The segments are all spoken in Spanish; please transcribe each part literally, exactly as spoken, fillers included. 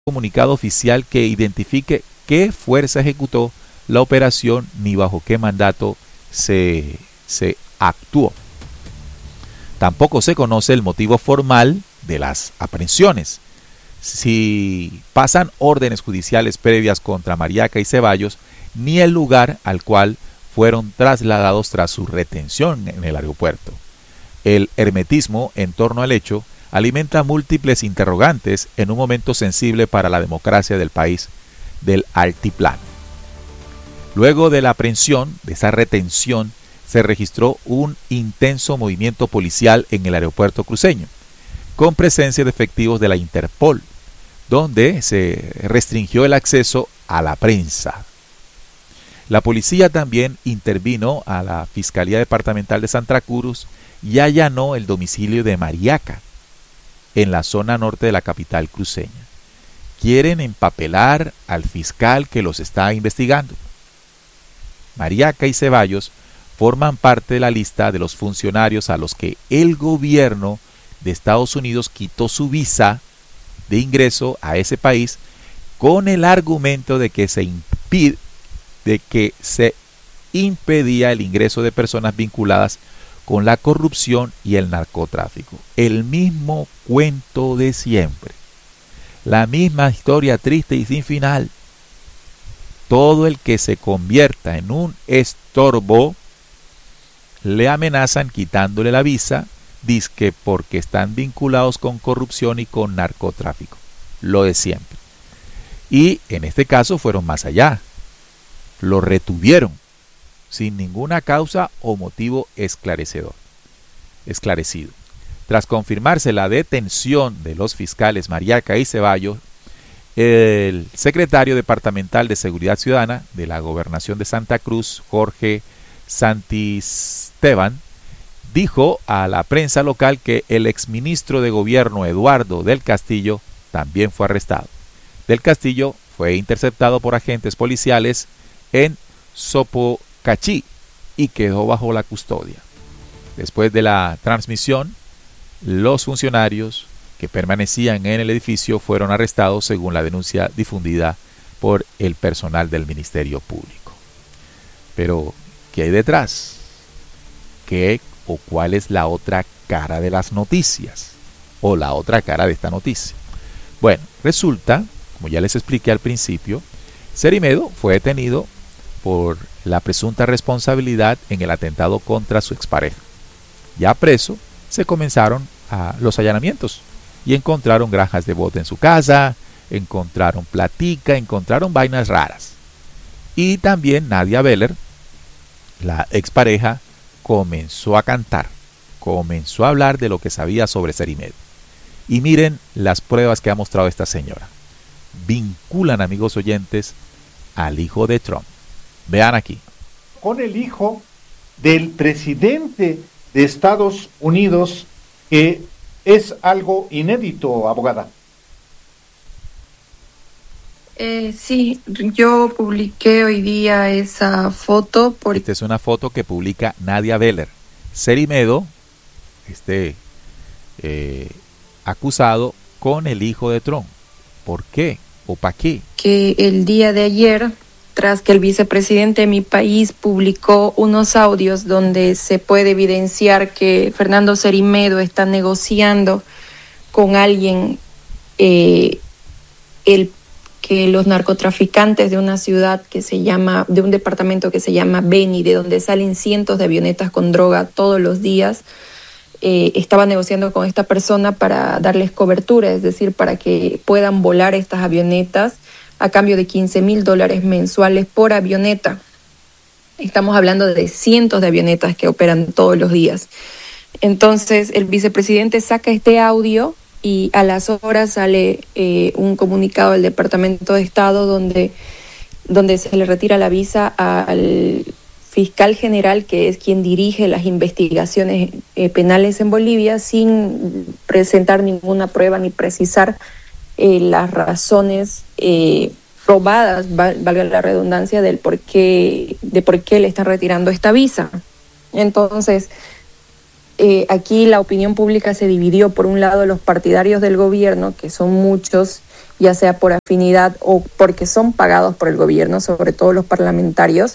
comunicado oficial que identifique qué fuerza ejecutó la operación ni bajo qué mandato se, se actuó. Tampoco se conoce el motivo formal de las aprehensiones. Si pasan órdenes judiciales previas contra Mariaca y Ceballos, ni el lugar al cual fueron trasladados tras su retención en el aeropuerto. El hermetismo en torno al hecho alimenta múltiples interrogantes en un momento sensible para la democracia del país del altiplano. Luego de la aprehensión, de esa retención, se registró un intenso movimiento policial en el aeropuerto cruceño, con presencia de efectivos de la Interpol, donde se restringió el acceso a la prensa. La policía también intervino a la Fiscalía Departamental de Santa Cruz y allanó el domicilio de Mariaca, en la zona norte de la capital cruceña. Quieren empapelar al fiscal que los está investigando. Mariaca y Ceballos forman parte de la lista de los funcionarios a los que el gobierno de Estados Unidos quitó su visa de ingreso a ese país con el argumento de que se impide, de que se impedía el ingreso de personas vinculadas con la corrupción y el narcotráfico. El mismo cuento de siempre. La misma historia triste y sin final. Todo el que se convierta en un estorbo le amenazan quitándole la visa, dizque porque están vinculados con corrupción y con narcotráfico. Lo de siempre. Y en este caso fueron más allá. Lo retuvieron sin ninguna causa o motivo esclarecedor, esclarecido. Tras confirmarse la detención de los fiscales Mariaca y Ceballos, el secretario departamental de Seguridad Ciudadana de la Gobernación de Santa Cruz, Jorge Santisteban, dijo a la prensa local que el exministro de Gobierno Eduardo del Castillo también fue arrestado. Del Castillo fue interceptado por agentes policiales en Sopocachí y quedó bajo la custodia. Después de la transmisión, los funcionarios que permanecían en el edificio fueron arrestados según la denuncia difundida por el personal del Ministerio Público. Pero, ¿qué hay detrás? ¿Qué o cuál es la otra cara de las noticias? O la otra cara de esta noticia. Bueno, resulta, como ya les expliqué al principio, Cerimedo fue detenido por la presunta responsabilidad en el atentado contra su expareja. Ya preso, se comenzaron a los allanamientos y encontraron granjas de bote en su casa, encontraron platica, encontraron vainas raras. Y también Nadia Beller, la expareja, comenzó a cantar, comenzó a hablar de lo que sabía sobre Cerimedo. Y miren las pruebas que ha mostrado esta señora. Vinculan, amigos oyentes, al hijo de Trump. Vean aquí. Con el hijo del presidente de Estados Unidos, que es algo inédito, abogada. Eh, sí, yo publiqué hoy día esa foto. Por... Esta es una foto que publica Nadia Beller. Cerimedo, este eh, acusado con el hijo de Trump. ¿Por qué? ¿O para qué? Que el día de ayer, tras que el vicepresidente de mi país publicó unos audios donde se puede evidenciar que Fernando Cerimedo está negociando con alguien eh, el que los narcotraficantes de una ciudad que se llama, de un departamento que se llama Beni, de donde salen cientos de avionetas con droga todos los días, eh, estaba negociando con esta persona para darles cobertura, es decir, para que puedan volar estas avionetas a cambio de quince mil dólares mensuales por avioneta. Estamos hablando de cientos de avionetas que operan todos los días. Entonces, el vicepresidente saca este audio y a las horas sale eh, un comunicado del Departamento de Estado donde, donde se le retira la visa al fiscal general, que es quien dirige las investigaciones eh, penales en Bolivia, sin presentar ninguna prueba ni precisar eh, las razones eh, probadas, valga la redundancia, del por qué, de por qué le están retirando esta visa. Entonces, Eh, aquí la opinión pública se dividió, por un lado, los partidarios del gobierno, que son muchos, ya sea por afinidad o porque son pagados por el gobierno, sobre todo los parlamentarios,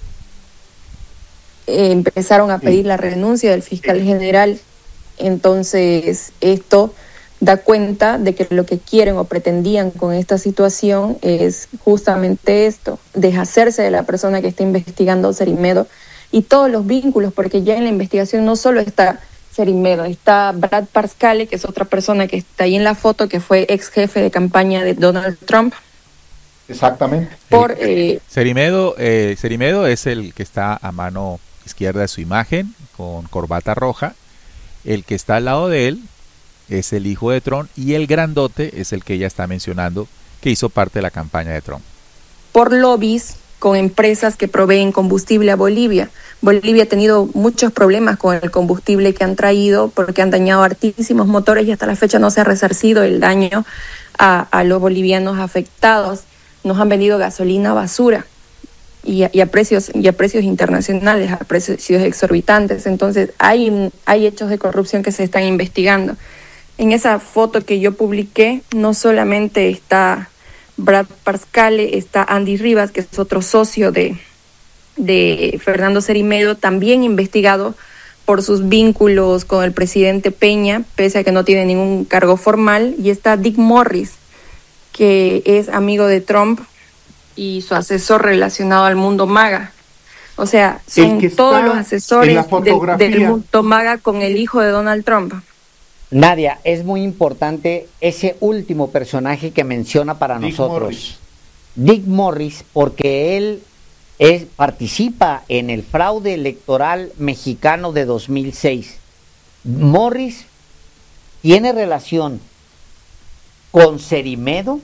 eh, empezaron a pedir la renuncia del fiscal general. Entonces, esto da cuenta de que lo que quieren o pretendían con esta situación es justamente esto, deshacerse de la persona que está investigando Cerimedo y todos los vínculos, porque ya en la investigación no solo está Cerimedo, está Brad Parscale, que es otra persona que está ahí en la foto, que fue ex jefe de campaña de Donald Trump. Exactamente. Por, eh, Cerimedo, eh, Cerimedo es el que está a mano izquierda de su imagen, con corbata roja. El que está al lado de él es el hijo de Trump, y el grandote es el que ella está mencionando, que hizo parte de la campaña de Trump. Por lobbies con empresas que proveen combustible a Bolivia. Bolivia ha tenido muchos problemas con el combustible que han traído porque han dañado hartísimos motores y hasta la fecha no se ha resarcido el daño a, a los bolivianos afectados. Nos han vendido gasolina basura y a, y a precios y a precios internacionales, a precios exorbitantes. Entonces hay, hay hechos de corrupción que se están investigando. En esa foto que yo publiqué no solamente está Brad Parscale, está Andy Rivas, que es otro socio de, de Fernando Cerimedo, también investigado por sus vínculos con el presidente Peña, pese a que no tiene ningún cargo formal, y está Dick Morris, que es amigo de Trump y su asesor relacionado al mundo MAGA. O sea, son todos los asesores de, del mundo MAGA con el hijo de Donald Trump. Nadia, es muy importante ese último personaje que menciona para Dick nosotros, Morris. Dick Morris, porque él es, participa en el fraude electoral mexicano de dos mil seis. Morris tiene relación con Cerimedo.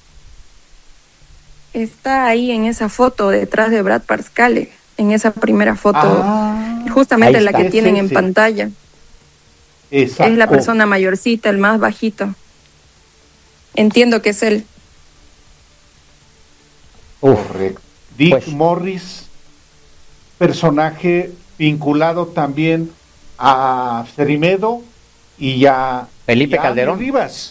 Está ahí en esa foto detrás de Brad Parscale, en esa primera foto, Ah, justamente la que es tienen en ese. pantalla. Exacto. Es la persona mayorcita, el más bajito. Entiendo que es él. Uf, Correcto. Dick Pues- Morris, personaje vinculado también a Cerimedo y a Felipe y a Calderón. Andy Rivas.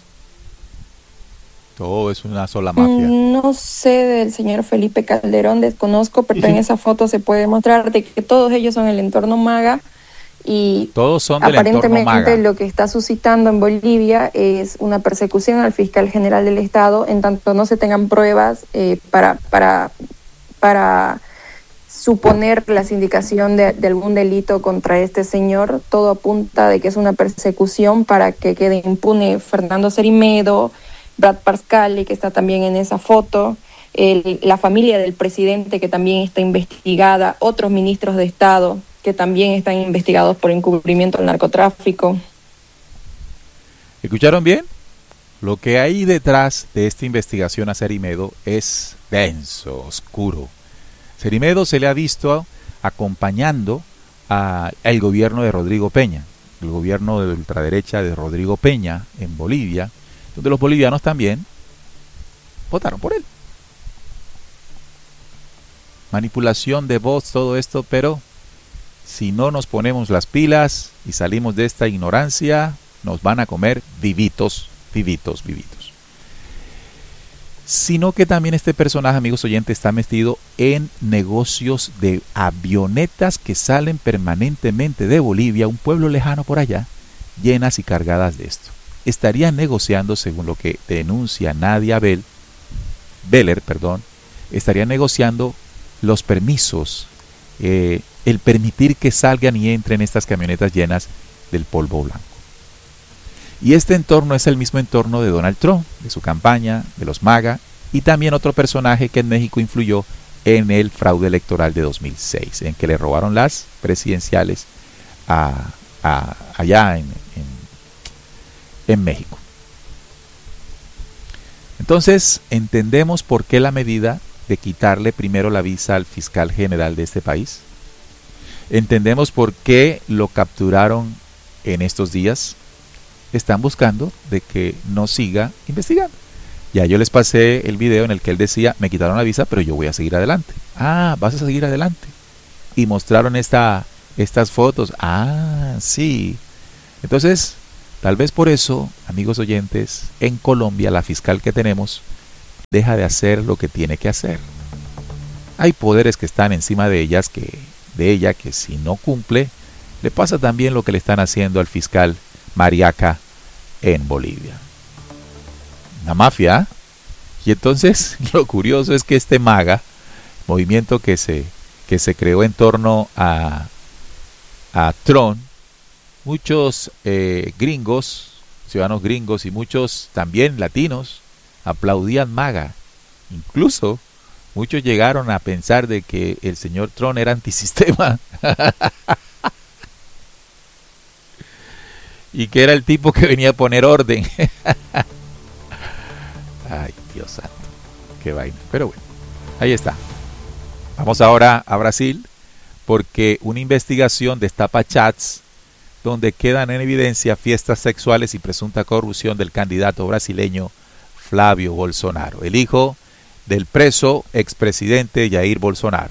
Todo es una sola mafia. Mm, No sé del señor Felipe Calderón, desconozco, pero Sí, sí. en esa foto se puede mostrar de que todos ellos son el entorno MAGA y Todos son del entorno aparentemente MAGA. lo que está suscitando en Bolivia es una persecución al fiscal general del Estado, en tanto no se tengan pruebas eh, para, para, para suponer la sindicación de, de algún delito contra este señor. Todo apunta de que es una persecución para que quede impune Fernando Cerimedo, Brad Parscale, que está también en esa foto, el, la familia del presidente, que también está investigada, otros ministros de Estado que también están investigados por encubrimiento al narcotráfico. ¿Escucharon bien? Lo que hay detrás de esta investigación a Cerimedo es denso, oscuro. Cerimedo se le ha visto acompañando a- al gobierno de Rodrigo Peña, el gobierno de ultraderecha de Rodrigo Peña en Bolivia, donde los bolivianos también votaron por él. Manipulación de voz, todo esto, pero si no nos ponemos las pilas y salimos de esta ignorancia, nos van a comer vivitos, vivitos, vivitos. Sino que también este personaje, amigos oyentes, está metido en negocios de avionetas que salen permanentemente de Bolivia, un pueblo lejano por allá, llenas y cargadas de esto. Estaría negociando, según lo que denuncia Nadia Bell, Beller, perdón, estaría negociando los permisos, eh, el permitir que salgan y entren estas camionetas llenas del polvo blanco. Y este entorno es el mismo entorno de Donald Trump, de su campaña, de los MAGA, y también otro personaje que en México influyó en el fraude electoral de dos mil seis, en que le robaron las presidenciales a, a, allá en, en, en México. Entonces, entendemos por qué la medida de quitarle primero la visa al fiscal general de este país. Entendemos por qué lo capturaron en estos días. Están buscando de que no siga investigando. Ya yo les pasé el video en el que él decía, me quitaron la visa, pero yo voy a seguir adelante. Ah, vas a seguir adelante. Y mostraron esta, estas fotos. Ah, sí. Entonces, Tal vez por eso, amigos oyentes, en Colombia la fiscal que tenemos deja de hacer lo que tiene que hacer. Hay poderes que están encima de ellas, que, de ella, que si no cumple, le pasa también lo que le están haciendo al fiscal Mariaca en Bolivia. Una mafia. Y entonces lo curioso es que este MAGA, movimiento que se, que se creó en torno a, a Trump, muchos eh, gringos, ciudadanos gringos y muchos también latinos aplaudían MAGA. Incluso muchos llegaron a pensar de que el señor Trump era antisistema y que era el tipo que venía a poner orden. Ay, Dios santo, qué vaina. Pero bueno, ahí está. Vamos ahora a Brasil, porque una investigación destapa chats donde quedan en evidencia fiestas sexuales y presunta corrupción del candidato brasileño Flávio Bolsonaro, el hijo del preso expresidente Jair Bolsonaro.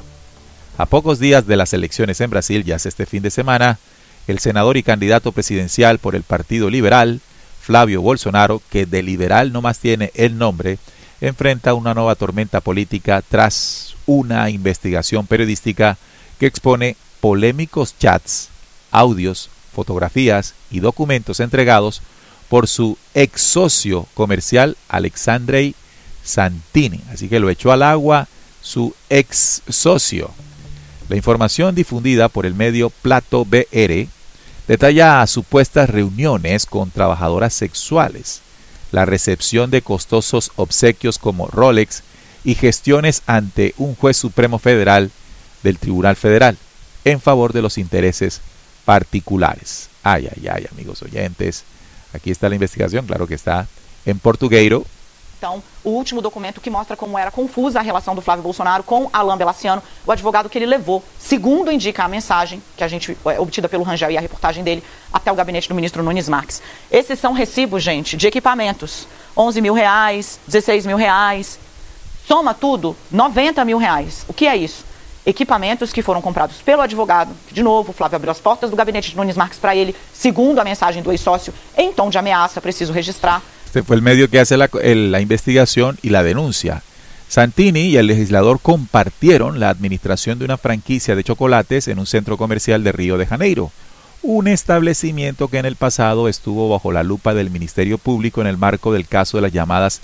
A pocos días de las elecciones en Brasil, ya hace este fin de semana, el senador y candidato presidencial por el Partido Liberal, Flávio Bolsonaro, que de liberal no más tiene el nombre, enfrenta una nueva tormenta política tras una investigación periodística que expone polémicos chats, audios, fotografías y documentos entregados por su ex socio comercial Alexandre Santini. Así que lo echó al agua su ex socio. La información difundida por el medio Plato B R detalla supuestas reuniones con trabajadoras sexuales, la recepción de costosos obsequios como Rolex y gestiones ante un juez supremo federal del Tribunal Federal en favor de los intereses particulares. Ay, ay, ay, amigos oyentes. Aquí está la investigación, claro que está em portugueiro. Então, o último documento que mostra como era confusa a relação do Flávio Bolsonaro com Alain Belaciano, o advogado que ele levou, segundo indica a mensagem, que a gente é, obtida pelo Rangel e a reportagem dele, até o gabinete do ministro Nunes Marques. Esses são recibos, gente, de equipamentos. onze mil reais, dezesseis mil reais. Soma tudo, noventa mil reais. O que é isso? Equipamentos que foram comprados pelo advogado, que, de novo, o Flávio abriu as portas do gabinete de Nunes Marques para ele, segundo a mensagem do ex-sócio, em tom de ameaça, preciso registrar. Este fue el medio que hace la, el, la investigación y la denuncia. Santini y el legislador compartieron la administración de una franquicia de chocolates en un centro comercial de Río de Janeiro, un establecimiento que en el pasado estuvo bajo la lupa del Ministerio Público en el marco del caso de las llamadas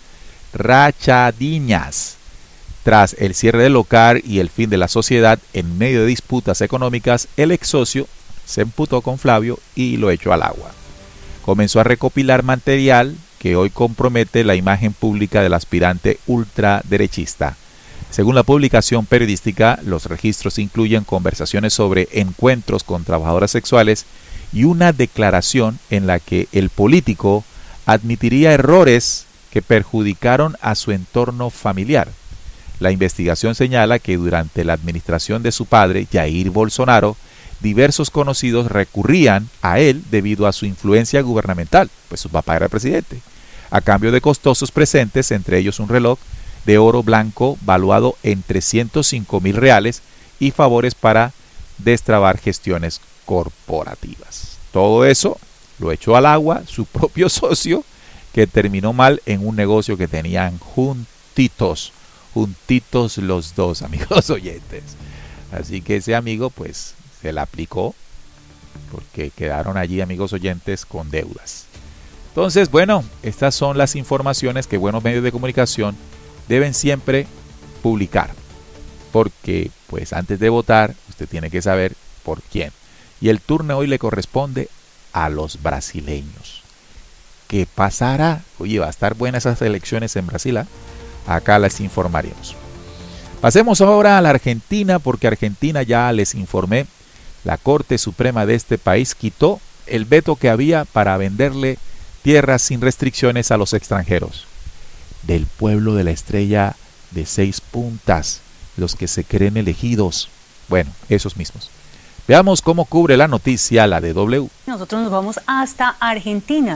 rachadiñas. Tras el cierre del local y el fin de la sociedad en medio de disputas económicas, el ex socio se emputó con Flávio y lo echó al agua. Comenzó a recopilar material que hoy compromete la imagen pública del aspirante ultraderechista. Según la publicación periodística, los registros incluyen conversaciones sobre encuentros con trabajadoras sexuales y una declaración en la que el político admitiría errores que perjudicaron a su entorno familiar. La investigación señala que durante la administración de su padre, Jair Bolsonaro, diversos conocidos recurrían a él debido a su influencia gubernamental, pues su papá era presidente, a cambio de costosos presentes, entre ellos un reloj de oro blanco valuado en trescientos cinco mil reales y favores para destrabar gestiones corporativas. Todo eso lo echó al agua su propio socio, que terminó mal en un negocio que tenían juntitos, juntitos los dos, amigos oyentes. Así que ese amigo pues se la aplicó, porque quedaron allí, amigos oyentes, con deudas. Entonces, bueno, estas son las informaciones que buenos medios de comunicación deben siempre publicar, porque pues antes de votar usted tiene que saber por quién. Y el turno hoy le corresponde a los brasileños. ¿Qué pasará? Oye, va a estar buenas esas elecciones en Brasil, ¿eh? Acá las informaremos. Pasemos ahora a la Argentina, porque Argentina, ya les informé, la Corte Suprema de este país quitó el veto que había para venderle tierras sin restricciones a los extranjeros. Del pueblo de la estrella de seis puntas, los que se creen elegidos. Bueno, esos mismos. Veamos cómo cubre la noticia la D W. Nosotros nos vamos hasta Argentina,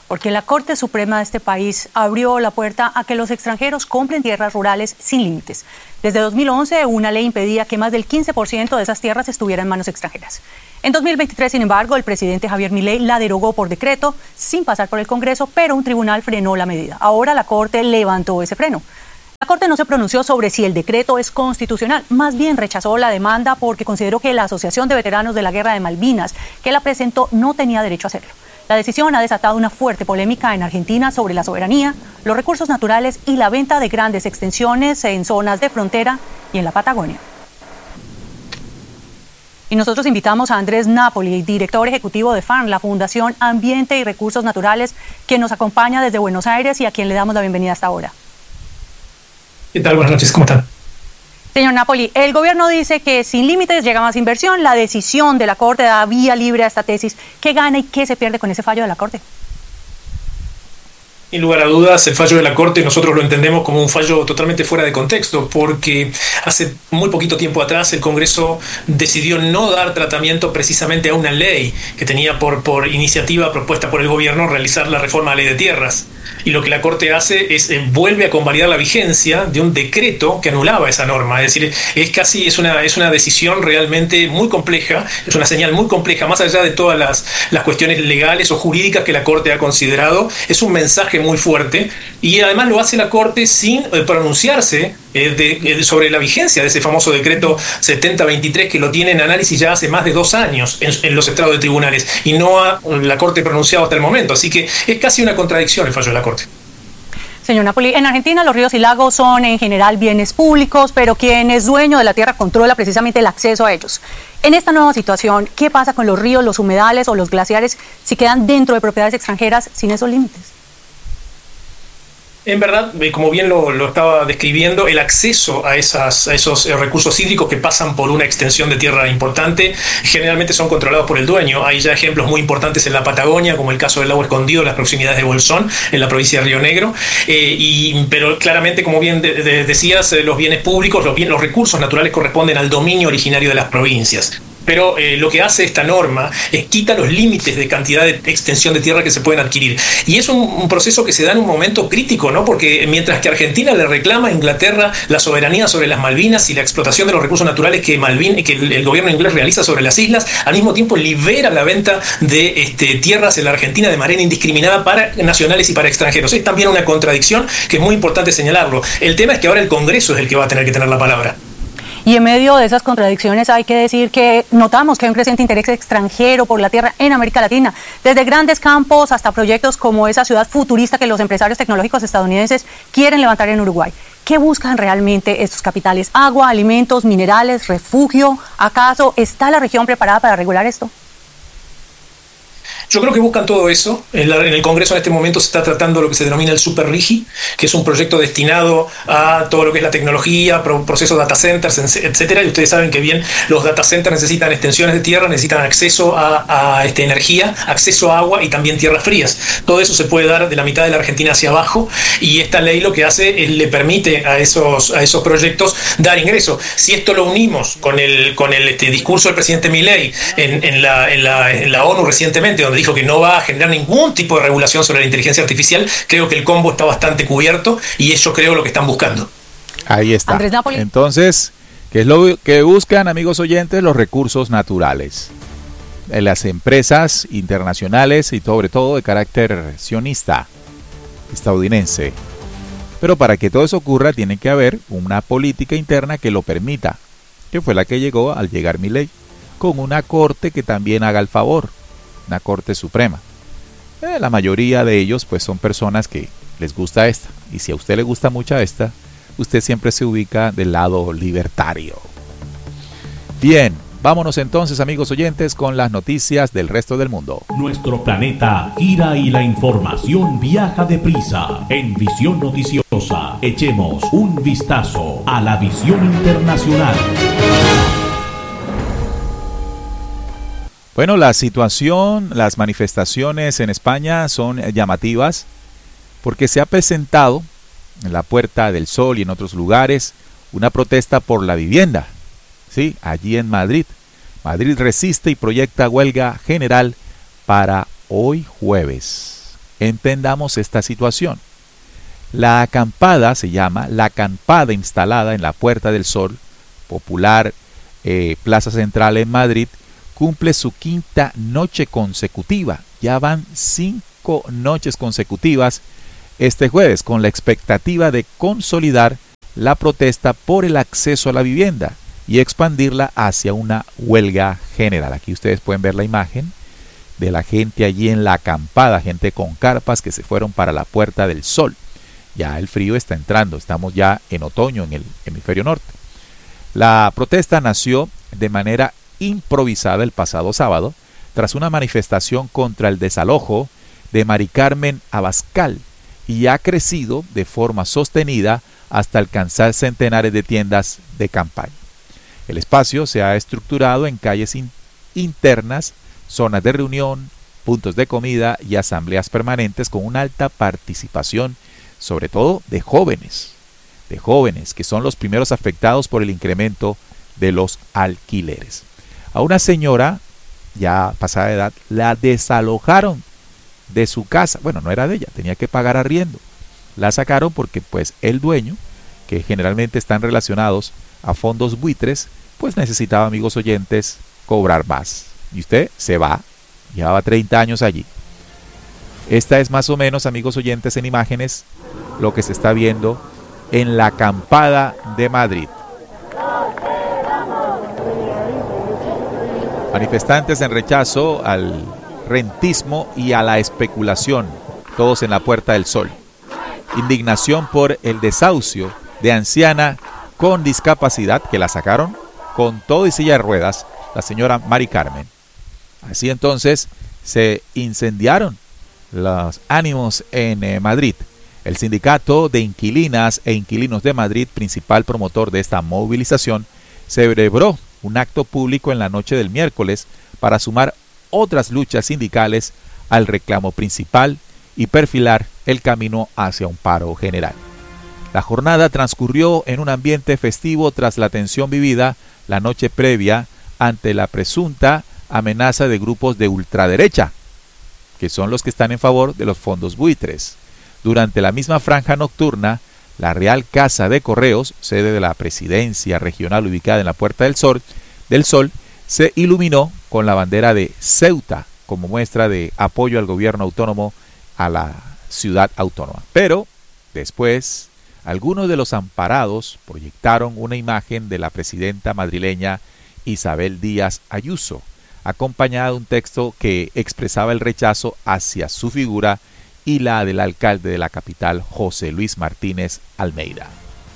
porque la Corte Suprema de este país abrió la puerta a que los extranjeros compren tierras rurales sin límites. Desde dos mil once, una ley impedía que más del quince por ciento de esas tierras estuvieran en manos extranjeras. En dos mil veintitrés, sin embargo, el presidente Javier Milei la derogó por decreto, sin pasar por el Congreso, pero un tribunal frenó la medida. Ahora la Corte levantó ese freno. La Corte no se pronunció sobre si el decreto es constitucional, más bien rechazó la demanda porque consideró que la Asociación de Veteranos de la Guerra de Malvinas, que la presentó, no tenía derecho a hacerlo. La decisión ha desatado una fuerte polémica en Argentina sobre la soberanía, los recursos naturales y la venta de grandes extensiones en zonas de frontera y en la Patagonia. Y nosotros invitamos a Andrés Napoli, director ejecutivo de FARN, la Fundación Ambiente y Recursos Naturales, quien nos acompaña desde Buenos Aires y a quien le damos la bienvenida hasta ahora. ¿Qué tal? Buenas noches, ¿cómo están? Señor Napoli, el gobierno dice que sin límites llega más inversión. La decisión de la Corte da vía libre a esta tesis. ¿Qué gana y qué se pierde con ese fallo de la Corte? Sin lugar a dudas, el fallo de la Corte nosotros lo entendemos como un fallo totalmente fuera de contexto, porque hace muy poquito tiempo atrás el Congreso decidió no dar tratamiento precisamente a una ley que tenía por, por iniciativa propuesta por el gobierno realizar la reforma a la ley de tierras. Y lo que la Corte hace es eh, vuelve a convalidar la vigencia de un decreto que anulaba esa norma. Es decir, es casi es una, es una decisión realmente muy compleja, es una señal muy compleja, más allá de todas las, las cuestiones legales o jurídicas que la Corte ha considerado. Es un mensaje muy fuerte y además lo hace la Corte sin eh, pronunciarse eh, de, eh, sobre la vigencia de ese famoso decreto setenta veintitrés que lo tiene en análisis ya hace más de dos años en, en los estrados de tribunales y no ha la Corte pronunciado hasta el momento. Así que es casi una contradicción el fallo de la Corte. Señor Napoli, en Argentina los ríos y lagos son en general bienes públicos, pero quien es dueño de la tierra controla precisamente el acceso a ellos. En esta nueva situación, ¿qué pasa con los ríos, los humedales o los glaciares si quedan dentro de propiedades extranjeras sin esos límites? En verdad, como bien lo, lo estaba describiendo, el acceso a, esas, a esos recursos hídricos que pasan por una extensión de tierra importante generalmente son controlados por el dueño. Hay ya ejemplos muy importantes en la Patagonia, como el caso del Lago Escondido, en las proximidades de Bolsón, en la provincia de Río Negro. Eh, y, pero claramente, como bien de, de, decías, los bienes públicos, los, bien, los recursos naturales corresponden al dominio originario de las provincias. Pero eh, lo que hace esta norma es quita los límites de cantidad de extensión de tierra que se pueden adquirir. Y es un, un proceso que se da en un momento crítico, ¿no? Porque mientras que Argentina le reclama a Inglaterra la soberanía sobre las Malvinas y la explotación de los recursos naturales que, Malvin, que el, el gobierno inglés realiza sobre las islas, al mismo tiempo libera la venta de este, tierras en la Argentina de manera indiscriminada para nacionales y para extranjeros. Es también una contradicción que es muy importante señalarlo. El tema es que ahora el Congreso es el que va a tener que tener la palabra. Y en medio de esas contradicciones hay que decir que notamos que hay un creciente interés extranjero por la tierra en América Latina, desde grandes campos hasta proyectos como esa ciudad futurista que los empresarios tecnológicos estadounidenses quieren levantar en Uruguay. ¿Qué buscan realmente estos capitales? ¿Agua, alimentos, minerales, refugio? ¿Acaso está la región preparada para regular esto? Yo creo que buscan todo eso. En, la, en el Congreso en este momento se está tratando lo que se denomina el Super RIGI, que es un proyecto destinado a todo lo que es la tecnología, pro, procesos data centers, etcétera. Y ustedes saben que bien los data centers necesitan extensiones de tierra, necesitan acceso a, a este, energía, acceso a agua y también tierras frías. Todo eso se puede dar de la mitad de la Argentina hacia abajo y esta ley lo que hace es le permite a esos, a esos proyectos dar ingreso. Si esto lo unimos con el, con el este, discurso del presidente Milei en, en, la, en, la, en la ONU recientemente, donde dijo que no va a generar ningún tipo de regulación sobre la inteligencia artificial, creo que el combo está bastante cubierto y eso creo lo que están buscando. Ahí está. Entonces, ¿qué es lo que buscan, amigos oyentes? Los recursos naturales. Las empresas internacionales y sobre todo de carácter sionista, estadounidense. Pero para que todo eso ocurra tiene que haber una política interna que lo permita, que fue la que llegó al llegar Milei, con una corte que también haga el favor. Una Corte Suprema. Eh, la mayoría de ellos pues son personas que les gusta esta. Y si a usted le gusta mucho esta, usted siempre se ubica del lado libertario. Bien, vámonos entonces, amigos oyentes, con las noticias del resto del mundo. Nuestro planeta gira y la información viaja deprisa. En Visión Noticiosa, echemos un vistazo a la visión internacional. Bueno, la situación, las manifestaciones en España son llamativas porque se ha presentado en la Puerta del Sol y en otros lugares una protesta por la vivienda. Sí, allí en Madrid. Madrid resiste y proyecta huelga general para hoy jueves. Entendamos esta situación. La acampada se llama la acampada instalada en la Puerta del Sol, popular eh, Plaza Central en Madrid, cumple su quinta noche consecutiva. Ya van cinco noches consecutivas este jueves, con la expectativa de consolidar la protesta por el acceso a la vivienda y expandirla hacia una huelga general. Aquí ustedes pueden ver la imagen de la gente allí en la acampada, gente con carpas que se fueron para la Puerta del Sol. Ya el frío está entrando, estamos ya en otoño en el hemisferio norte. La protesta nació de manera improvisada el pasado sábado, tras una manifestación contra el desalojo de Mari Carmen Abascal, y ha crecido de forma sostenida hasta alcanzar centenares de tiendas de campaña. El espacio se ha estructurado en calles in- internas, zonas de reunión, puntos de comida y asambleas permanentes con una alta participación, sobre todo de jóvenes, de jóvenes que son los primeros afectados por el incremento de los alquileres. A una señora ya pasada de edad la desalojaron de su casa. Bueno, no era de ella, tenía que pagar arriendo. La sacaron porque pues el dueño, que generalmente están relacionados a fondos buitres, pues necesitaba, amigos oyentes, cobrar más. Y usted se va, llevaba treinta años allí. Esta es más o menos, amigos oyentes, en imágenes, lo que se está viendo en la acampada de Madrid. Manifestantes en rechazo al rentismo y a la especulación, todos en la Puerta del Sol. Indignación por el desahucio de anciana con discapacidad que la sacaron con todo y silla de ruedas, la señora Mari Carmen. Así entonces se incendiaron los ánimos en eh, Madrid. El Sindicato de Inquilinas e Inquilinos de Madrid, principal promotor de esta movilización, celebró un acto público en la noche del miércoles para sumar otras luchas sindicales al reclamo principal y perfilar el camino hacia un paro general. La jornada transcurrió en un ambiente festivo tras la tensión vivida la noche previa ante la presunta amenaza de grupos de ultraderecha, que son los que están en favor de los fondos buitres. Durante la misma franja nocturna, la Real Casa de Correos, sede de la presidencia regional ubicada en la Puerta del Sol, del Sol, se iluminó con la bandera de Ceuta como muestra de apoyo al gobierno autónomo a la ciudad autónoma. Pero después, algunos de los amparados proyectaron una imagen de la presidenta madrileña Isabel Díaz Ayuso, acompañada de un texto que expresaba el rechazo hacia su figura y la del alcalde de la capital, José Luis Martínez Almeida.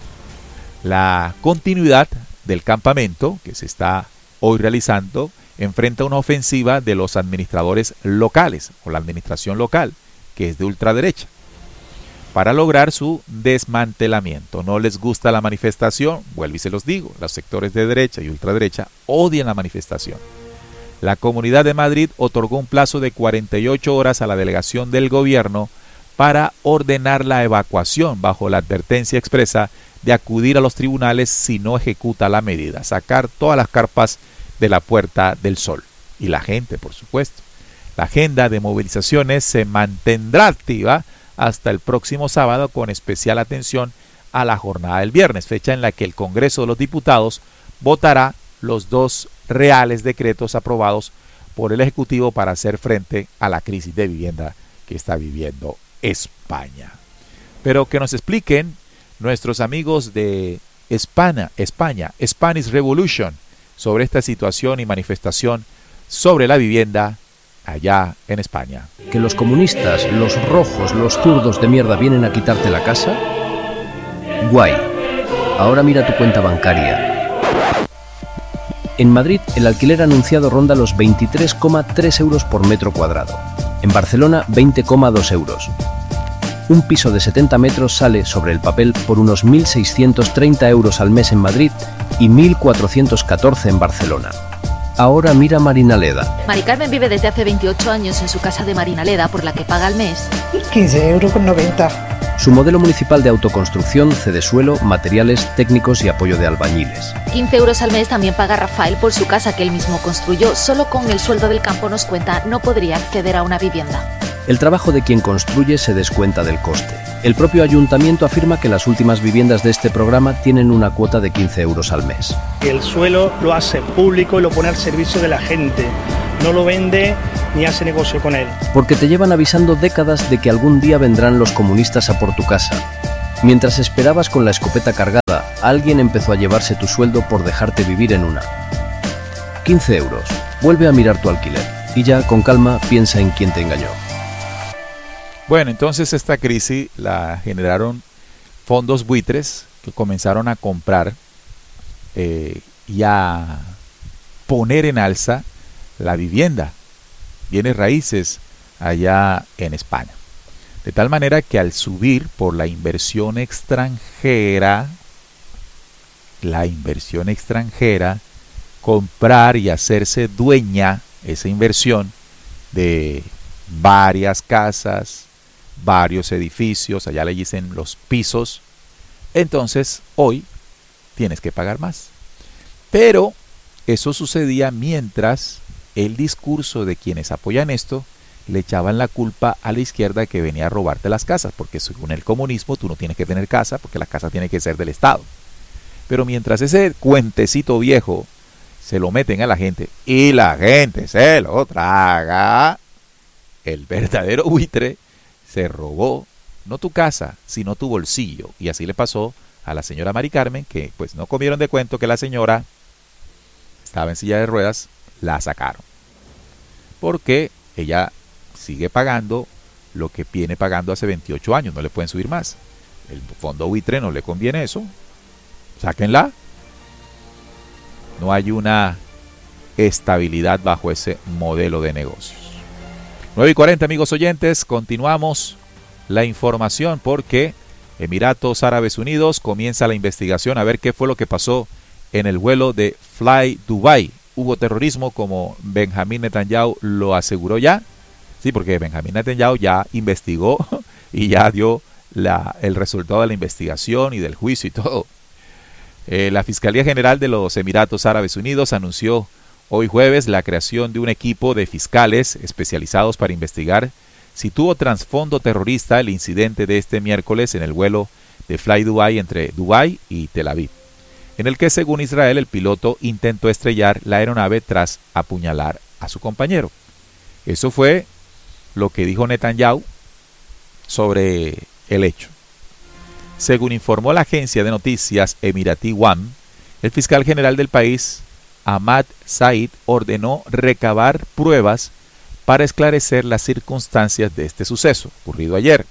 La continuidad del campamento que se está hoy realizando enfrenta una ofensiva de los administradores locales o la administración local, que es de ultraderecha, para lograr su desmantelamiento. No les gusta la manifestación, vuelvo y se los digo, los sectores de derecha y ultraderecha odian la manifestación. La Comunidad de Madrid otorgó un plazo de cuarenta y ocho horas a la delegación del gobierno para ordenar la evacuación bajo la advertencia expresa de acudir a los tribunales si no ejecuta la medida, sacar todas las carpas de la Puerta del Sol. Y la gente, por supuesto. La agenda de movilizaciones se mantendrá activa hasta el próximo sábado, con especial atención a la jornada del viernes, fecha en la que el Congreso de los Diputados votará los dos reales decretos aprobados por el Ejecutivo para hacer frente a la crisis de vivienda que está viviendo España. Pero que nos expliquen nuestros amigos de España, España, Spanish Revolution, sobre esta situación y manifestación sobre la vivienda allá en España. ¿Que los comunistas, los rojos, los zurdos de mierda vienen a quitarte la casa? Guay. Ahora mira tu cuenta bancaria. En Madrid, el alquiler anunciado ronda los veintitrés coma tres euros por metro cuadrado. En Barcelona, veinte coma dos euros. Un piso de setenta metros sale, sobre el papel, por unos mil seiscientos treinta euros al mes en Madrid y mil cuatrocientos catorce en Barcelona. Ahora mira Marinaleda. Mari Carmen vive desde hace veintiocho años en su casa de Marinaleda, por la que paga al mes quince euros con noventa. Su modelo municipal de autoconstrucción cede suelo, materiales técnicos y apoyo de albañiles. quince euros al mes también paga Rafael por su casa que él mismo construyó. Solo con el sueldo del campo, nos cuenta, no podría acceder a una vivienda. El trabajo de quien construye se descuenta del coste. El propio ayuntamiento afirma que las últimas viviendas de este programa tienen una cuota de quince euros al mes. El suelo lo hace público y lo pone al servicio de la gente. No lo vende ni hace negocio con él. Porque te llevan avisando décadas de que algún día vendrán los comunistas a por tu casa. Mientras esperabas con la escopeta cargada, alguien empezó a llevarse tu sueldo por dejarte vivir en una. quince euros. Vuelve a mirar tu alquiler. Y ya, con calma, piensa en quién te engañó. Bueno, entonces esta crisis la generaron fondos buitres que comenzaron a comprar eh, y a poner en alza la vivienda, bienes raíces allá en España. De tal manera que al subir por la inversión extranjera, la inversión extranjera, comprar y hacerse dueña esa inversión de varias casas, varios edificios, allá le dicen los pisos, entonces hoy tienes que pagar más. Pero eso sucedía mientras el discurso de quienes apoyan esto le echaban la culpa a la izquierda que venía a robarte las casas, porque según el comunismo tú no tienes que tener casa, porque la casa tiene que ser del Estado. Pero mientras ese cuentecito viejo se lo meten a la gente y la gente se lo traga, el verdadero buitre se robó no tu casa, sino tu bolsillo. Y así le pasó a la señora Mari Carmen, que pues no comieron de cuento que la señora estaba en silla de ruedas, la sacaron. Porque ella sigue pagando lo que viene pagando hace veintiocho años, no le pueden subir más. El fondo buitre no le conviene eso. Sáquenla. No hay una estabilidad bajo ese modelo de negocios. nueve y cuarenta, amigos oyentes, continuamos la información porque Emiratos Árabes Unidos comienza la investigación a ver qué fue lo que pasó en el vuelo de Fly Dubai. ¿Hubo terrorismo como Benjamín Netanyahu lo aseguró ya? Sí, porque Benjamín Netanyahu ya investigó y ya dio la, el resultado de la investigación y del juicio y todo. Eh, la Fiscalía General de los Emiratos Árabes Unidos anunció hoy jueves la creación de un equipo de fiscales especializados para investigar si tuvo trasfondo terrorista el incidente de este miércoles en el vuelo de Fly Dubai entre Dubái y Tel Aviv, en el que según Israel el piloto intentó estrellar la aeronave tras apuñalar a su compañero. Eso fue lo que dijo Netanyahu sobre el hecho. Según informó la agencia de noticias emiratí One, el fiscal general del país, Ahmad Said, ordenó recabar pruebas para esclarecer las circunstancias de este suceso ocurrido ayer,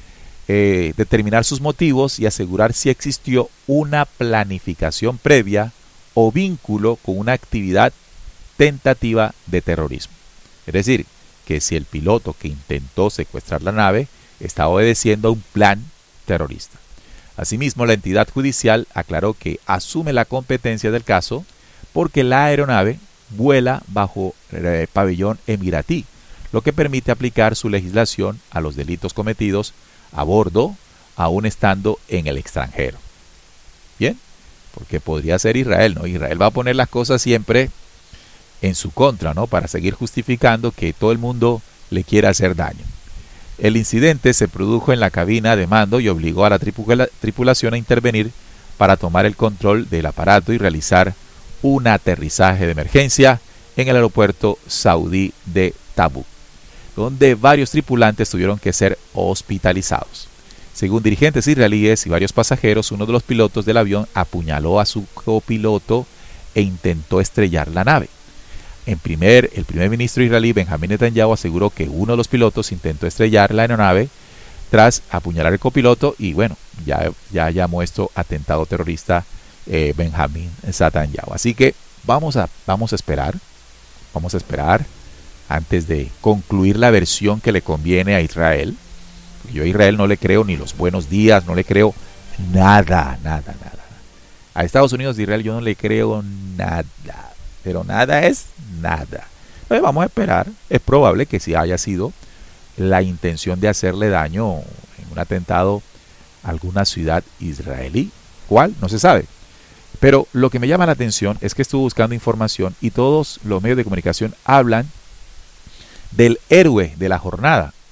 eh, determinar sus motivos y asegurar si existió una planificación previa o vínculo con una actividad tentativa de terrorismo. Es decir, que si el piloto que intentó secuestrar la nave está obedeciendo a un plan terrorista. Asimismo, la entidad judicial aclaró que asume la competencia del caso porque la aeronave vuela bajo eh, pabellón emiratí, lo que permite aplicar su legislación a los delitos cometidos a bordo, aún estando en el extranjero. Bien, porque podría ser Israel, ¿no? Israel va a poner las cosas siempre en su contra, ¿no? Para seguir justificando que todo el mundo le quiere hacer daño. El incidente se produjo en la cabina de mando y obligó a la tripula- tripulación a intervenir para tomar el control del aparato y realizar un aterrizaje de emergencia en el aeropuerto saudí de Tabuk, donde varios tripulantes tuvieron que ser hospitalizados. Según dirigentes israelíes y varios pasajeros, uno de los pilotos del avión apuñaló a su copiloto e intentó estrellar la nave. En primer, el primer ministro israelí Benjamín Netanyahu aseguró que uno de los pilotos intentó estrellar la aeronave tras apuñalar al copiloto y bueno, ya, ya llamó esto atentado terrorista eh, Benjamín Netanyahu. Así que vamos a, vamos a esperar, vamos a esperar antes de concluir la versión que le conviene a Israel. Yo a Israel no le creo ni los buenos días, no le creo nada, nada, nada. A Estados Unidos de Israel yo no le creo nada. Pero nada es nada. Entonces vamos a esperar. Es probable que sí haya sido la intención de hacerle daño en un atentado a alguna ciudad israelí. ¿Cuál? No se sabe. Pero lo que me llama la atención es que estuve buscando información y todos los medios de comunicación hablan del héroe de la jornada.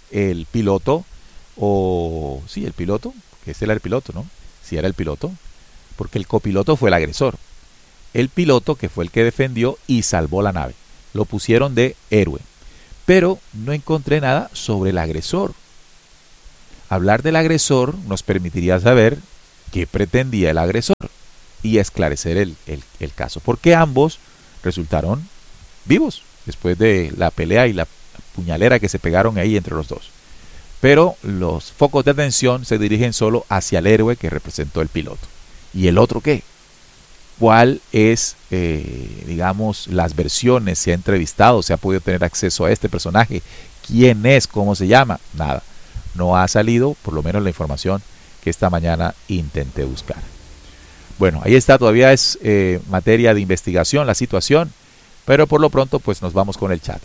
el piloto, o sí, el piloto, que ese era el piloto, ¿no? Sí era el piloto, porque el copiloto fue el agresor. El piloto, que fue el que defendió y salvó la nave. Lo pusieron de héroe. Pero no encontré nada sobre el agresor. Hablar del agresor nos permitiría saber qué pretendía el agresor y esclarecer el, el, el caso. Porque ambos resultaron vivos después de la pelea y la puñalera que se pegaron ahí entre los dos. Pero los focos de atención se dirigen solo hacia el héroe que representó el piloto. ¿Y el otro qué? ¿Cuál es, eh, digamos, las versiones? ¿Se ha entrevistado? ¿Se ha podido tener acceso a este personaje? ¿Quién es? ¿Cómo se llama? Nada. No ha salido, por lo menos la información que esta mañana intenté buscar. Bueno, ahí está, todavía es eh, materia de investigación la situación, pero por lo pronto pues nos vamos con el chat.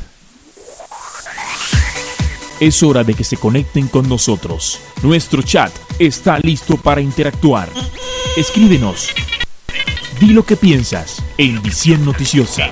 Es hora de que se conecten con nosotros. Nuestro chat está listo para interactuar. Escríbenos. Di lo que piensas en Visión Noticiosa.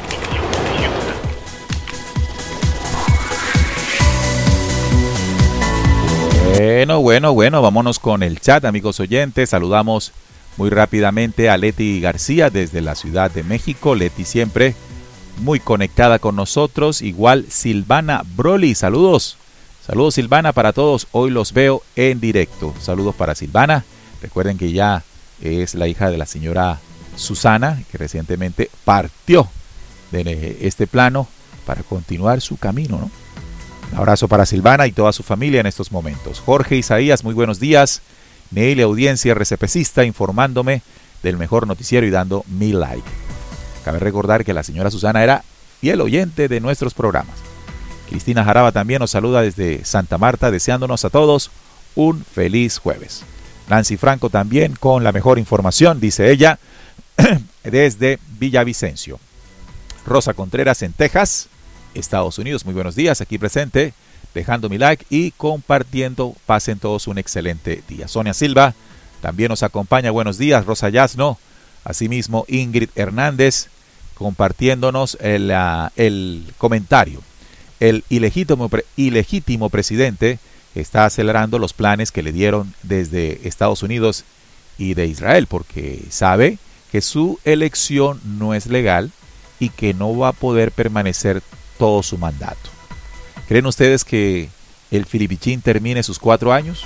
Bueno, bueno, bueno, vámonos con el chat, amigos oyentes. Saludamos muy rápidamente a Leti García desde la Ciudad de México. Leti siempre muy conectada con nosotros. Igual Silvana Broly, saludos. Saludos Silvana para todos. Hoy los veo en directo. Saludos para Silvana. Recuerden que ya es la hija de la señora Susana, que recientemente partió de este plano para continuar su camino, ¿no? Un abrazo para Silvana y toda su familia en estos momentos. Jorge Isaías, muy buenos días. Neil, audiencia RCPcista, informándome del mejor noticiero y dando mi like. Cabe recordar que la señora Susana era fiel oyente de nuestros programas. Cristina Jaraba también nos saluda desde Santa Marta, deseándonos a todos un feliz jueves. Nancy Franco también con la mejor información, dice ella, desde Villavicencio. Rosa Contreras en Texas, Estados Unidos, muy buenos días, aquí presente, dejando mi like y compartiendo. Pasen todos un excelente día. Sonia Silva también nos acompaña, buenos días. Rosa Yasno, asimismo Ingrid Hernández, compartiéndonos el, uh, el comentario. El ilegítimo, ilegítimo presidente está acelerando los planes que le dieron desde Estados Unidos y de Israel, porque sabe que su elección no es legal y que no va a poder permanecer todo su mandato. ¿Creen ustedes que el filipichín termine sus cuatro años?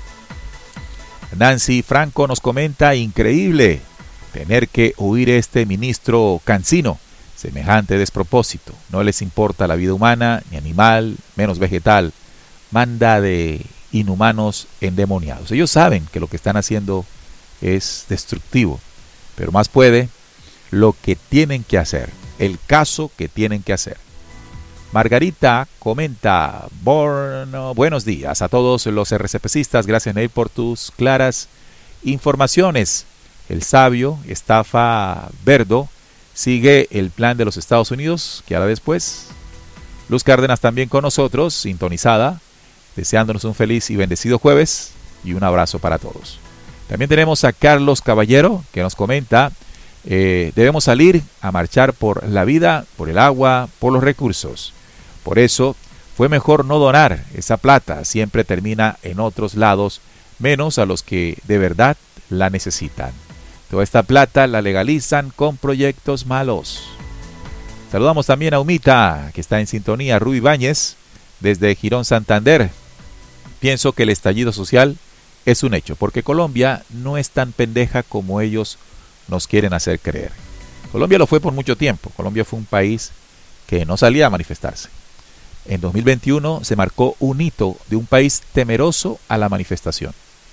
Nancy Franco nos comenta, increíble tener que oír este ministro Cancino, semejante despropósito. No les importa la vida humana, ni animal, menos vegetal. Manda de inhumanos endemoniados. Ellos saben que lo que están haciendo es destructivo, pero más puede lo que tienen que hacer, el caso que tienen que hacer. Margarita comenta, bueno, buenos días a todos los RCPcistas, gracias Neil por tus claras informaciones. El sabio Estafa Verdo sigue el plan de los Estados Unidos, que hará después. Luz Cárdenas también con nosotros, sintonizada, deseándonos un feliz y bendecido jueves y un abrazo para todos. También tenemos a Carlos Caballero que nos comenta, eh, debemos salir a marchar por la vida, por el agua, por los recursos. Por eso fue mejor no donar esa plata, siempre termina en otros lados, menos a los que de verdad la necesitan. Toda esta plata la legalizan con proyectos malos. Saludamos también a Humita, que está en sintonía, Rubí Ibáñez, desde Girón Santander. Pienso que el estallido social es un hecho, porque Colombia no es tan pendeja como ellos nos quieren hacer creer. Colombia lo fue por mucho tiempo. Colombia fue un país que no salía a manifestarse. En dos mil veintiuno se marcó un hito de un país temeroso a la manifestación.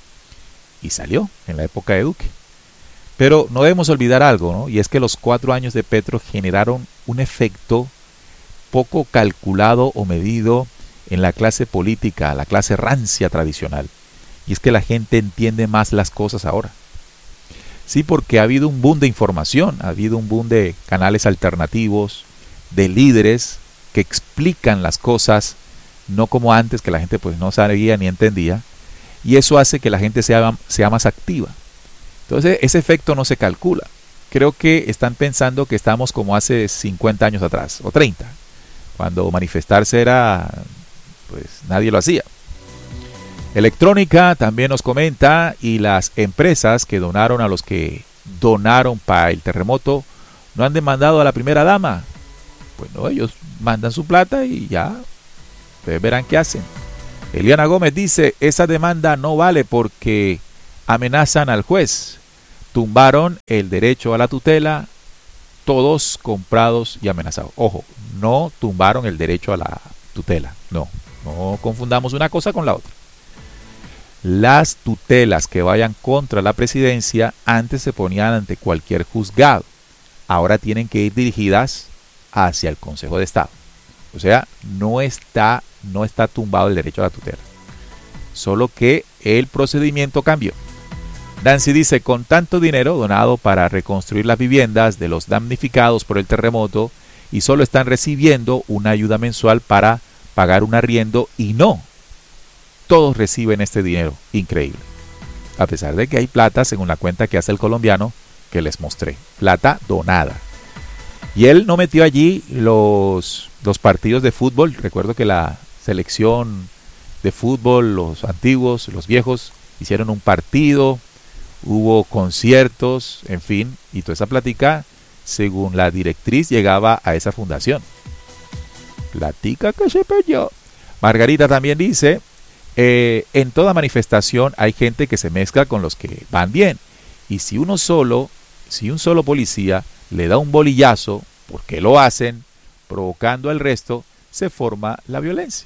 Y salió en la época de Duque. Pero no debemos olvidar algo, ¿no? Y es que los cuatro años de Petro generaron un efecto poco calculado o medido en la clase política, la clase rancia tradicional. Y es que la gente entiende más las cosas ahora. Sí, porque ha habido un boom de información, ha habido un boom de canales alternativos, de líderes que explican las cosas, no como antes, que la gente pues no sabía ni entendía, y eso hace que la gente sea, sea más activa. Entonces ese efecto no se calcula. Creo que están pensando que estamos como hace cincuenta años atrás, o treinta, cuando manifestarse era, pues nadie lo hacía. Electrónica también nos comenta, y las empresas que donaron a los que donaron para el terremoto no han demandado a la primera dama. Pues no, ellos mandan su plata y ya, ustedes verán qué hacen. Eliana Gómez dice, esa demanda no vale porque amenazan al juez. Tumbaron el derecho a la tutela, todos comprados y amenazados. Ojo, no tumbaron el derecho a la tutela, no, no confundamos una cosa con la otra. Las tutelas que vayan contra la presidencia antes se ponían ante cualquier juzgado, ahora tienen que ir dirigidas hacia el Consejo de Estado. O sea, no está, no está tumbado el derecho a la tutela, solo que el procedimiento cambió. Nancy dice, con tanto dinero donado para reconstruir las viviendas de los damnificados por el terremoto y solo están recibiendo una ayuda mensual para pagar un arriendo y no, todos reciben este dinero, increíble. A pesar de que hay plata, según la cuenta que hace el colombiano, que les mostré, plata donada. Y él no metió allí los, los partidos de fútbol. Recuerdo que la selección de fútbol, los antiguos, los viejos, hicieron un partido, hubo conciertos, en fin, y toda esa plática, según la directriz, llegaba a esa fundación. Platica que se perdió. Margarita también dice, eh, en toda manifestación hay gente que se mezcla con los que van bien. Y si uno solo, si un solo policía le da un bolillazo, porque lo hacen, provocando al resto, se forma la violencia.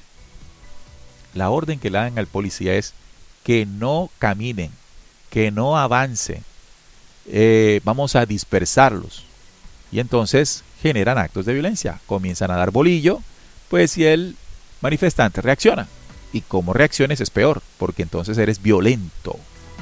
La orden que le dan al policía es que no caminen, que no avancen, eh, vamos a dispersarlos. Y entonces generan actos de violencia, comienzan a dar bolillo, pues si el manifestante reacciona. Y como reacciones es peor, porque entonces eres violento.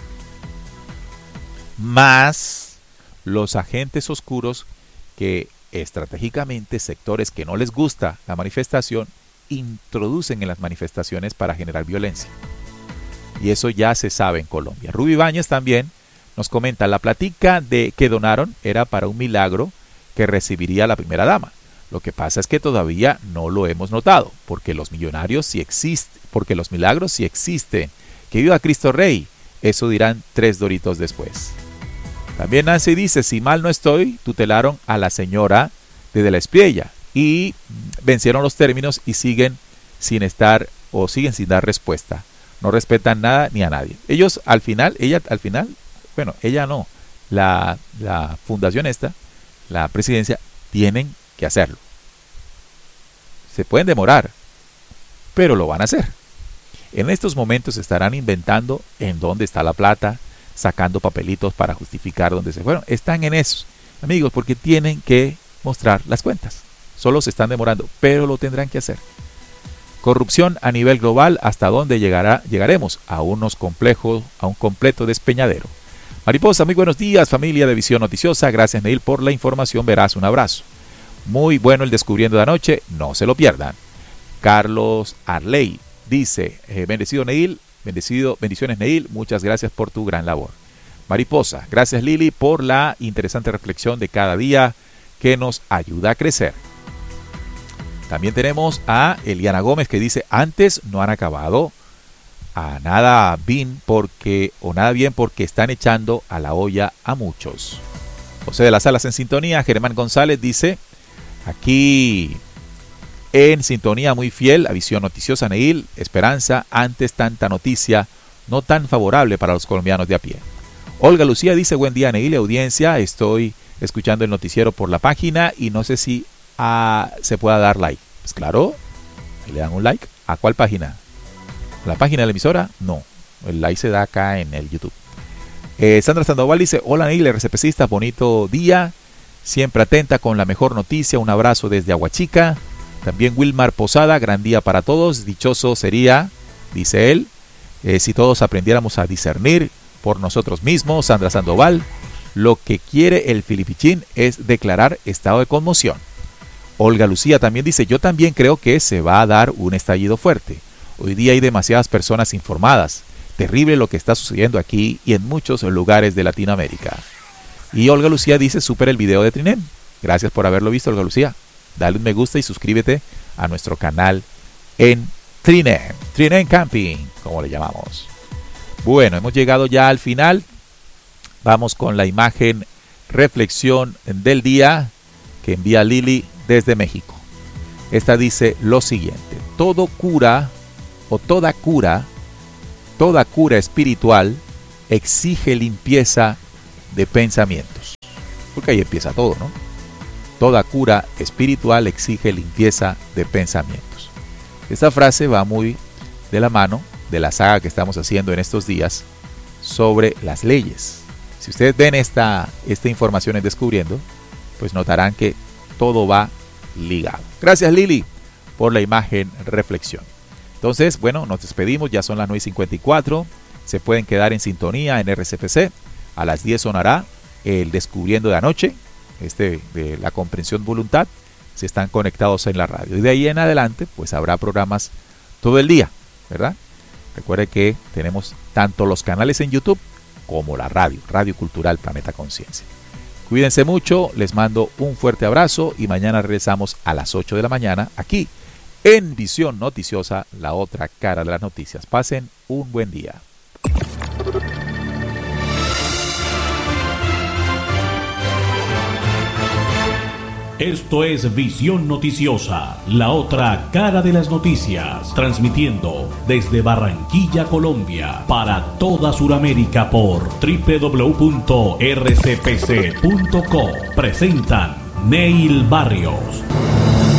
Más los agentes oscuros que estratégicamente sectores que no les gusta la manifestación introducen en las manifestaciones para generar violencia. Y eso ya se sabe en Colombia. Ruby Ibáñez también nos comenta, la platica de que donaron era para un milagro que recibiría la primera dama. Lo que pasa es que todavía no lo hemos notado, porque los millonarios sí existen, porque los milagros sí existen. Que viva Cristo Rey, eso dirán tres doritos después. También Nancy dice, si mal no estoy, tutelaron a la señora de De la Espriella y vencieron los términos y siguen sin estar o siguen sin dar respuesta. No respetan nada ni a nadie. Ellos al final, ella al final, bueno, ella no, la, la fundación esta, la presidencia, tienen que hacerlo. Se pueden demorar, pero lo van a hacer. En estos momentos estarán inventando en dónde está la plata, sacando papelitos para justificar dónde se fueron. Están en eso, amigos, porque tienen que mostrar las cuentas. Solo se están demorando, pero lo tendrán que hacer. Corrupción a nivel global, ¿hasta dónde llegará, llegaremos? A unos complejos, a un completo despeñadero. Mariposa, muy buenos días, familia de Visión Noticiosa. Gracias, Neil, por la información veraz. Un abrazo. Muy bueno el Descubriendo de anoche, no se lo pierdan. Carlos Arley dice, eh, bendecido Neil, bendecido, bendiciones Neil, muchas gracias por tu gran labor. Mariposa, gracias Lili por la interesante reflexión de cada día que nos ayuda a crecer. También tenemos a Eliana Gómez que dice, antes no han acabado a nada bien porque, o nada bien porque están echando a la olla a muchos. José de las Salas en sintonía. Germán González dice, aquí en sintonía muy fiel a Visión Noticiosa Neil, esperanza antes tanta noticia no tan favorable para los colombianos de a pie. Olga Lucía dice, buen día Neil, audiencia, estoy escuchando el noticiero por la página y no sé si a, se pueda dar like. Pues claro, le dan un like. ¿A cuál página? ¿La página de la emisora? No, el like se da acá en el YouTube. eh, Sandra Sandoval dice, hola Neil, R C P cista, bonito día, siempre atenta con la mejor noticia, un abrazo desde Aguachica. También Wilmar Posada, gran día para todos, dichoso sería, dice él, eh, si todos aprendiéramos a discernir por nosotros mismos. Sandra Sandoval, lo que quiere el filipichín es declarar estado de conmoción. Olga Lucía también dice, yo también creo que se va a dar un estallido fuerte. Hoy día hay demasiadas personas informadas. Terrible lo que está sucediendo aquí y en muchos lugares de Latinoamérica. Y Olga Lucía dice, super el video de Trinem. Gracias por haberlo visto, Olga Lucía. Dale un me gusta y suscríbete a nuestro canal en Trinem. Trinem Camping, como le llamamos. Bueno, hemos llegado ya al final. Vamos con la imagen reflexión del día que envía Lili desde México. Esta dice lo siguiente: todo cura o toda cura, toda cura espiritual exige limpieza de pensamientos. Porque ahí empieza todo, ¿no? Toda cura espiritual exige limpieza de pensamientos. Esta frase va muy de la mano de la saga que estamos haciendo en estos días sobre las leyes. Si ustedes ven esta, esta información en Descubriendo, pues notarán que todo va ligado. Gracias, Lili, por la imagen reflexión. Entonces, bueno, nos despedimos, ya son las nueve y cincuenta y cuatro. Se pueden quedar en sintonía en R C P C. A las diez sonará el Descubriendo de anoche, este de la comprensión voluntad. Se están conectados en la radio. Y de ahí en adelante, pues habrá programas todo el día, ¿verdad? Recuerde que tenemos tanto los canales en YouTube como la radio, Radio Cultural Planeta Conciencia. Cuídense mucho, les mando un fuerte abrazo y mañana regresamos a las ocho de la mañana aquí en Visión Noticiosa, la otra cara de las noticias. Pasen un buen día. Esto es Visión Noticiosa, la otra cara de las noticias, transmitiendo desde Barranquilla, Colombia, para toda Sudamérica por doble u doble u doble u punto r c p c punto co. Presentan Neil Barrios.